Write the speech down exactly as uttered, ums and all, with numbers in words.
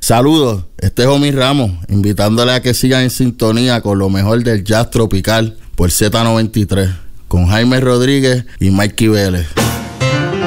Saludos, este es Omi Ramos, invitándole a que sigan en sintonía con lo mejor del jazz tropical por Z noventa y tres, con Jaime Rodríguez y Mikey Vélez.